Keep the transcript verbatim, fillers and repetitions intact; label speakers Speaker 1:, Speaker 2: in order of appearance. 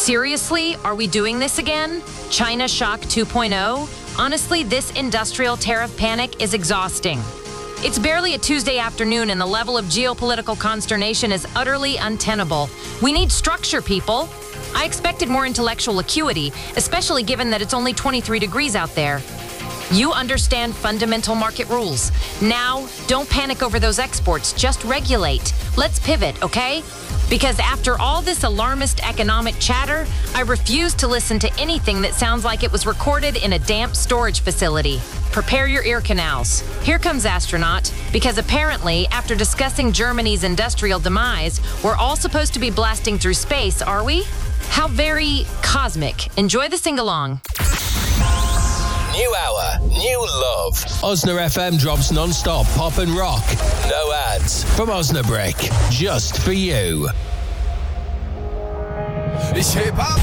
Speaker 1: Seriously, are we doing this again? China Shock two point oh? Honestly, this industrial tariff panic is exhausting. It's barely a Tuesday afternoon and the level of geopolitical consternation is utterly untenable. We need structure, people. I expected more intellectual acuity, especially given that it's only twenty-three degrees out there. You understand fundamental market rules. Now, don't panic over those exports, just regulate. Let's pivot, okay? Because after all this alarmist economic chatter, I refuse to listen to anything that sounds like it was recorded in a damp storage facility. Prepare your ear canals. Here comes Astronaut, because apparently, after discussing Germany's industrial demise, we're all supposed to be blasting through space, are we? How very cosmic. Enjoy the sing-along.
Speaker 2: New hour, new love. Osna F M drops non-stop pop and rock. No ads. From Osnabrick. Just for you.
Speaker 3: Ich heb ab.